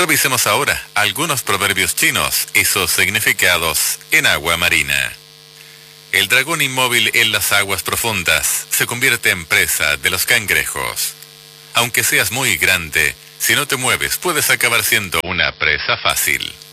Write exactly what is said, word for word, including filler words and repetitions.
Revisemos ahora algunos proverbios chinos y sus significados en agua marina. El dragón inmóvil en las aguas profundas se convierte en presa de los cangrejos. Aunque seas muy grande, si no te mueves puedes acabar siendo una presa fácil.